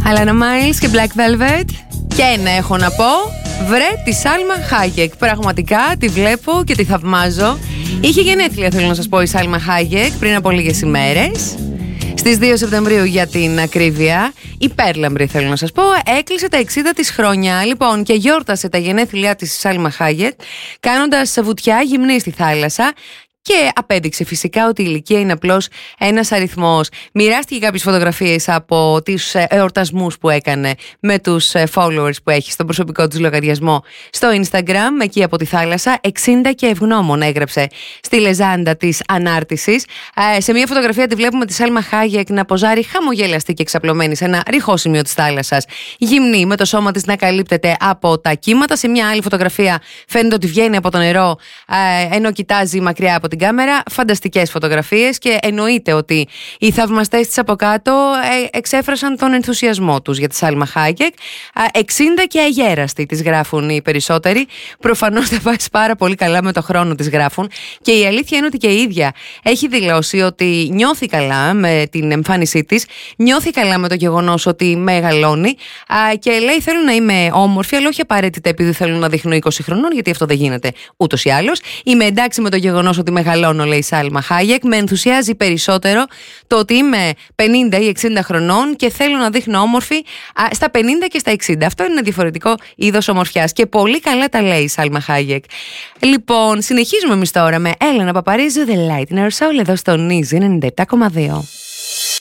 Alana Miles και Black Velvet. Και ένα έχω να πω, βρε τη Σάλμα Χάγεκ. Πραγματικά τη βλέπω και τη θαυμάζω. Είχε γενέθλια, θέλω να σας πω, η Σάλμα Χάγεκ πριν από λίγες ημέρες. Στις 2 Σεπτεμβρίου για την ακρίβεια. Υπέρλαμπρη, θέλω να σας πω, έκλεισε τα 60 της χρόνια. Λοιπόν, και γιόρτασε τα γενέθλιά της η Σάλμα Χάγεκ κάνοντας βουτιά γυμνή στη θάλασσα. Και απέδειξε φυσικά ότι η ηλικία είναι απλώς ένας αριθμός. Μοιράστηκε κάποιες φωτογραφίες από τους εορτασμούς που έκανε με τους followers που έχει στον προσωπικό τους λογαριασμό στο Instagram, εκεί από τη θάλασσα. 60 και ευγνώμων έγραψε στη λεζάντα της ανάρτησης. Σε μια φωτογραφία τη βλέπουμε τη Σάλμα Χάγεκ να ποζάρει χαμογελαστή και εξαπλωμένη σε ένα ρηχό σημείο της θάλασσας, γυμνή, με το σώμα της να καλύπτεται από τα κύματα. Σε μια άλλη φωτογραφία φαίνεται ότι βγαίνει από το νερό, ενώ κοιτάζει μακριά από την κάμερα. Φανταστικές φωτογραφίες και εννοείται ότι οι θαυμαστές της από κάτω εξέφρασαν τον ενθουσιασμό τους για τη Σάλμα Χάγεκ. 60 και αγέραστη της γράφουν οι περισσότεροι. Προφανώς θα πάει πάρα πολύ καλά με το χρόνο της γράφουν. Και η αλήθεια είναι ότι και η ίδια έχει δηλώσει ότι νιώθει καλά με την εμφάνισή της, νιώθει καλά με το γεγονός ότι μεγαλώνει και λέει: θέλω να είμαι όμορφη, αλλά όχι απαραίτητα επειδή θέλω να δείχνω 20 χρονών, γιατί αυτό δεν γίνεται ούτως ή άλλως. Είμαι εντάξει με το γεγονός ότι μεγαλώνω, λέει η Σάλμα Χάγεκ. Με ενθουσιάζει περισσότερο το ότι είμαι 50 ή 60 χρονών και θέλω να δείχνω όμορφη στα 50 και στα 60. Αυτό είναι ένα διαφορετικό είδος ομορφιάς και πολύ καλά τα λέει η Σάλμα Χάγεκ. Λοιπόν, συνεχίζουμε εμείς τώρα με Έλενα Παπαρίζου, The Light in Our Soul, εδώ στο Νίζι 97,2.